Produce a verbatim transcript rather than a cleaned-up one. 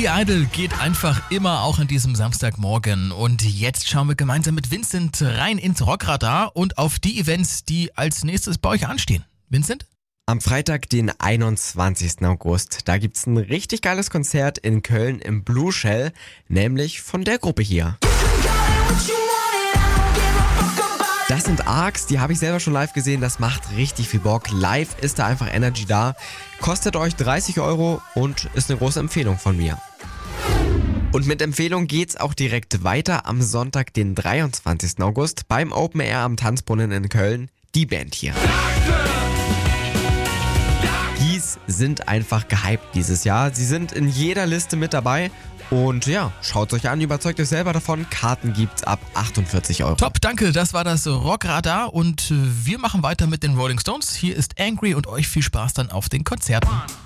Billy Idol geht einfach immer auch an diesem Samstagmorgen. Und jetzt schauen wir gemeinsam mit Vincent rein ins Rockradar und auf die Events, die als nächstes bei euch anstehen. Vincent? Am Freitag, den einundzwanzigsten August, da gibt's ein richtig geiles Konzert in Köln im Blue Shell, nämlich von der Gruppe hier. Das sind Arcs, die habe ich selber schon live gesehen, das macht richtig viel Bock. Live ist da einfach Energy da, kostet euch dreißig Euro und ist eine große Empfehlung von mir. Und mit Empfehlung geht's auch direkt weiter am Sonntag, den dreiundzwanzigsten August, beim Open Air am Tanzbrunnen in Köln, die Band hier. Gies sind einfach gehypt dieses Jahr. Sie sind in jeder Liste mit dabei. Und ja, schaut euch an, überzeugt euch selber davon. Karten gibt's ab achtundvierzig Euro. Top, danke. Das war das Rockradar und wir machen weiter mit den Rolling Stones. Hier ist Angry und euch viel Spaß dann auf den Konzerten.